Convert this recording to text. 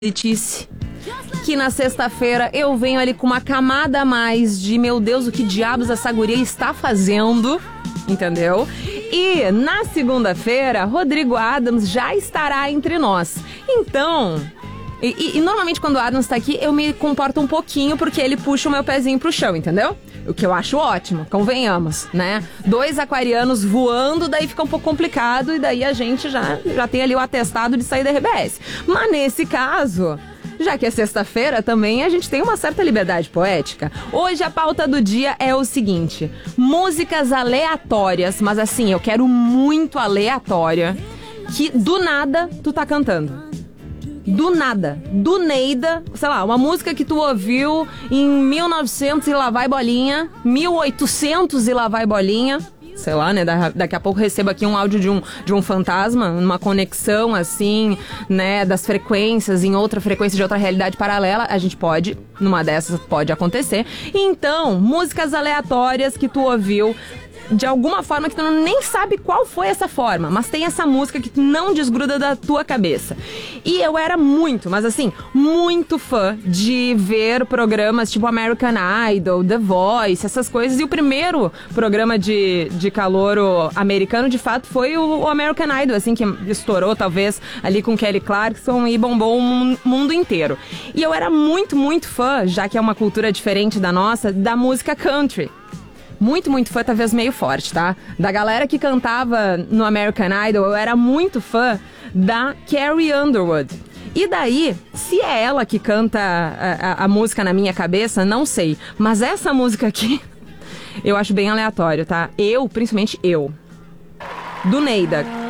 Letícia, que na sexta-feira eu venho ali com uma camada a mais de meu Deus, o que diabos essa guria está fazendo, entendeu? E na segunda-feira, Rodrigo Adams já estará entre nós. Então, e normalmente quando o Adams tá aqui, eu me comporto um pouquinho porque ele puxa o meu pezinho pro chão, entendeu? O que eu acho ótimo, convenhamos, né? 2 aquarianos voando, daí fica um pouco complicado e daí a gente já tem ali o atestado de sair da RBS. Mas nesse caso, já que é sexta-feira também, a gente tem uma certa liberdade poética. Hoje a pauta do dia é o seguinte: músicas aleatórias, mas assim, eu quero muito aleatória, que do nada tu tá cantando. Do nada, do Neida, sei lá, uma música que tu ouviu em 1900 e lá vai bolinha, 1800 e lá vai bolinha, sei lá, né, daqui a pouco recebo aqui um áudio de um fantasma, uma conexão assim, né, das frequências em outra frequência de outra realidade paralela, a gente pode, numa dessas pode acontecer. Então, músicas aleatórias que tu ouviu de alguma forma que tu nem sabe qual foi essa forma, mas tem essa música que tu não desgruda da tua cabeça. E eu era muito, mas assim, muito fã de ver programas tipo American Idol, The Voice, essas coisas. E o primeiro programa de calouro americano, de fato, foi o American Idol, assim, que estourou talvez ali com Kelly Clarkson e bombou o mundo inteiro. E eu era muito, muito fã, já que é uma cultura diferente da nossa, da música country. Muito, muito fã, talvez meio forte, tá? Da galera que cantava no American Idol, eu era muito fã da Carrie Underwood. E daí, se é ela que canta a música na minha cabeça, não sei. Mas essa música aqui, eu acho bem aleatório, tá? Principalmente eu. Do Neida.